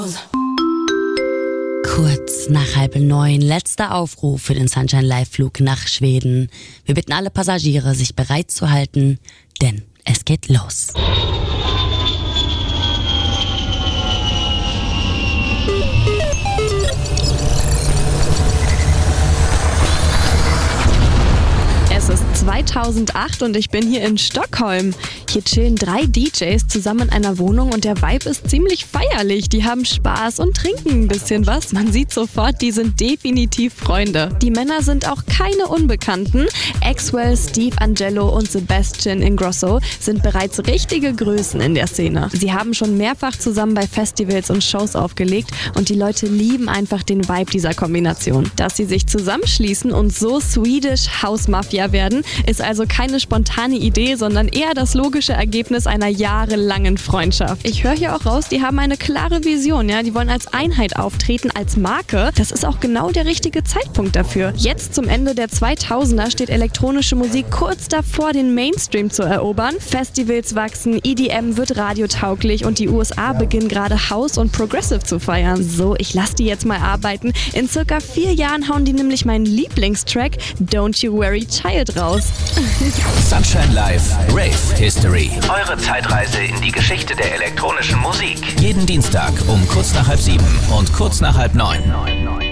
Kurz nach 8:30, letzter Aufruf für den Sunshine Live-Flug nach Schweden. Wir bitten alle Passagiere, sich bereit zu halten, denn es geht los. Es ist 2008 und ich bin hier in Stockholm. Hier chillen 3 DJs zusammen in einer Wohnung und der Vibe ist ziemlich feierlich. Die haben Spaß und trinken ein bisschen was. Man sieht sofort, die sind definitiv Freunde. Die Männer sind auch keine Unbekannten. Axwell, Steve Angello und Sebastian Ingrosso sind bereits richtige Größen in der Szene. Sie haben schon mehrfach zusammen bei Festivals und Shows aufgelegt und die Leute lieben einfach den Vibe dieser Kombination. Dass sie sich zusammenschließen und so Swedish House Mafia werden, ist also keine spontane Idee, sondern eher das logische Ergebnis einer jahrelangen Freundschaft. Ich höre hier auch raus, die haben eine klare Vision, ja, die wollen als Einheit auftreten, als Marke. Das ist auch genau der richtige Zeitpunkt dafür. Jetzt zum Ende der 2000er steht elektronische Musik kurz davor, den Mainstream zu erobern. Festivals wachsen, EDM wird radiotauglich und die USA beginnen gerade House und Progressive zu feiern. So, ich lasse die jetzt mal arbeiten. In circa 4 Jahren hauen die nämlich meinen Lieblingstrack Don't You Worry Child raus. Sunshine Live Rave History. Eure Zeitreise in die Geschichte der elektronischen Musik. Jeden Dienstag um kurz nach 8:30 und kurz nach 8:30.